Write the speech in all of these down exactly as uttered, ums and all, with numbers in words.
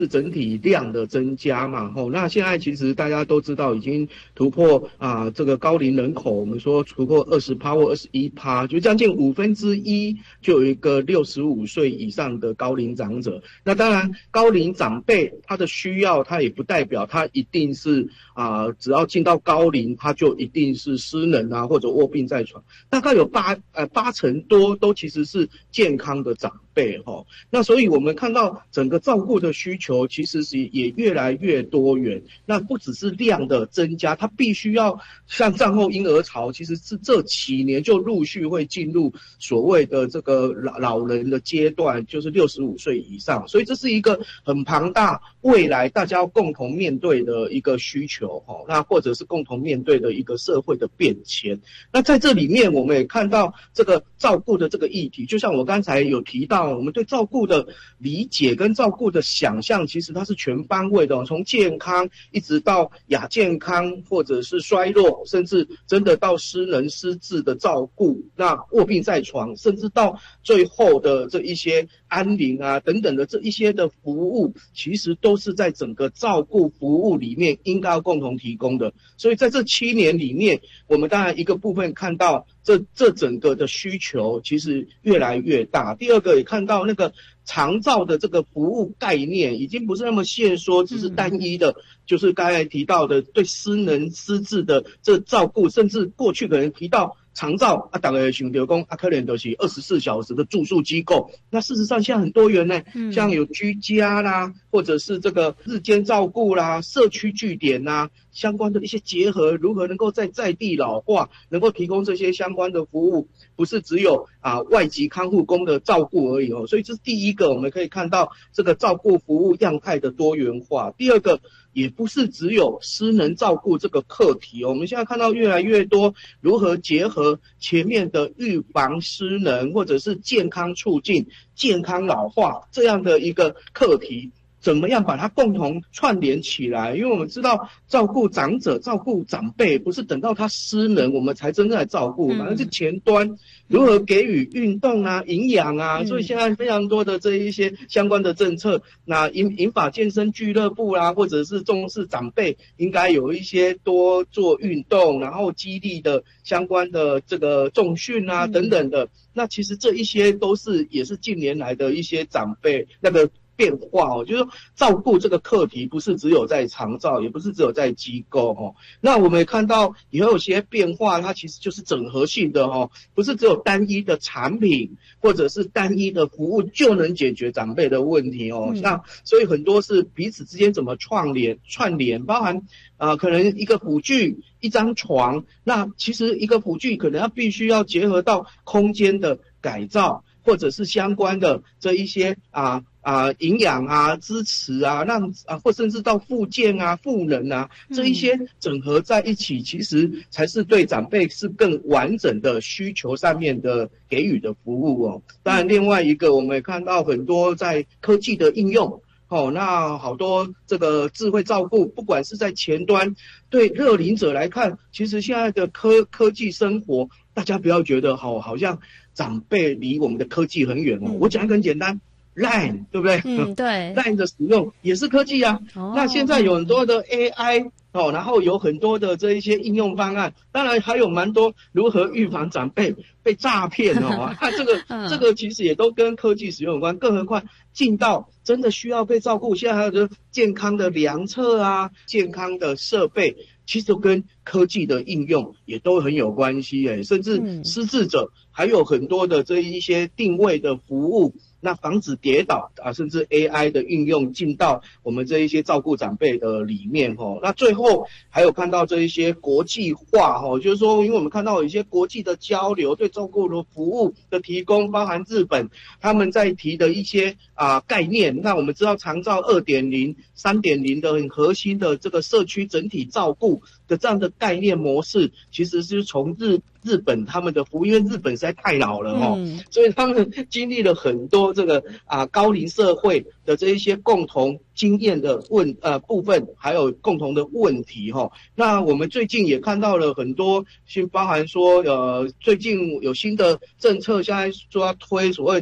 是整体量的增加嘛，吼，那现在其实大家都知道已经突破啊、呃、这个高龄人口，我们说突破二十趴或二十一趴，就将近五分之一就有一个六十五岁以上的高龄长者。那当然，高龄长辈他的需要，他也不代表他一定是啊、呃、只要进到高龄，他就一定是失能啊或者卧病在床，大概有八呃八成多都其实是健康的长辈吼。那所以我们看到整个照顾的需求其实是也越来越多元，那不只是量的增加，它必须要像战后婴儿潮，其实是这几年就陆续会进入所谓的这个老老人的阶段，就是六十五岁以上，所以这是一个很庞大，未来大家要共同面对的一个需求齁，那或者是共同面对的一个社会的变迁。那在这里面我们也看到这个照顾的这个议题，就像我刚才有提到，我们对照顾的理解跟照顾的想象，其实它是全方位的，从健康一直到亚健康，或者是衰弱，甚至真的到失能失智的照顾，那卧病在床，甚至到最后的这一些安宁啊等等的这一些的服务，其实都是在整个照顾服务里面应该要共同提供的。所以在这七年里面，我们当然一个部分看到这这整个的需求其实越来越大，第二个也看到那个长照的这个服务概念已经不是那么限缩，只是单一的，就是刚才提到的对失能失智的这照顾，甚至过去可能提到长照啊，大家想到讲啊，可能都是二十四小时的住宿机构。那事实上现在很多元呢，嗯、像有居家啦，或者是这个日间照顾啦、社区据点啦，相关的一些结合，如何能够在在地老化，能够提供这些相关的服务，不是只有啊外籍看护工的照顾而已哦。所以这是第一个，我们可以看到这个照顾服务样态的多元化。第二个，也不是只有失能照顾这个课题，我们现在看到越来越多如何结合前面的预防失能，或者是健康促进、健康老化这样的一个课题，怎么样把它共同串联起来？因为我们知道照顾长者、照顾长辈，不是等到他失能我们才真正来照顾，反正是前端如何给予运动啊、营养啊，所以现在非常多的这一些相关的政策，那银银发健身俱乐部啦、啊，或者是重视长辈应该有一些多做运动，然后激励的相关的这个重训啊等等的。那其实这一些都是也是近年来的一些长辈那个变化哦，就是说照顾这个课题不是只有在长照，也不是只有在机构哦。那我们也看到也有些变化，它其实就是整合性的哦，不是只有单一的产品或者是单一的服务就能解决长辈的问题哦。嗯、那所以很多是彼此之间怎么串联串联，包含呃可能一个辅具、一张床，那其实一个辅具可能要必须要结合到空间的改造，或者是相关的这一些啊。啊，营养啊，支持啊，让啊，或甚至到复健啊、赋能啊，这一些整合在一起，其实才是对长辈是更完整的需求上面的给予的服务哦。当然，另外一个我们也看到很多在科技的应用。哦，那好多这个智慧照顾，不管是在前端，对乐龄者来看，其实现在的科科技生活，大家不要觉得好，好像长辈离我们的科技很远哦。嗯、我讲一个很简单。Line 对不对？ 嗯，对 ，Line 的使用也是科技啊。哦、那现在有很多的 A I 哦，然后有很多的这一些应用方案，当然还有蛮多如何预防长辈被诈骗哦。那这个、嗯、这个其实也都跟科技使用有关，更何况进到真的需要被照顾，现在还有的健康的量测啊，健康的设备。其实跟科技的应用也都很有关系诶，甚至失智者还有很多的这一些定位的服务，那防止跌倒啊，甚至 A I 的应用进到我们这一些照顾长辈的里面哦。那最后还有看到这一些国际化哦，就是说，因为我们看到有一些国际的交流，对照顾的服务的提供，包含日本他们在提的一些啊概念。那我们知道长照 二点零、三点零 的很核心的这个社区整体照顾的这样的概念模式，其实是从日日本他们的服务，因为日本实在太老了哦，嗯、所以他们经历了很多这个啊高龄社会的这一些共同经验的问呃部分，还有共同的问题哈、哦。那我们最近也看到了很多，包含说呃最近有新的政策，现在说要推所谓的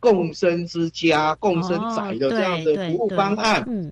共生之家、共生宅的这样的服务方案。 嗯。